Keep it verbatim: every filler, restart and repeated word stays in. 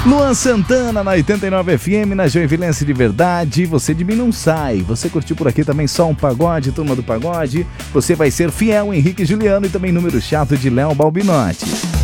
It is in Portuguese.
Luan Santana na oitenta e nove F M, na Joinvilense de verdade. Você de mim não sai. Você curtiu por aqui também só um pagode, turma do pagode. Você vai ser fiel, Henrique Juliano, e também número chato de Léo Balbinotti.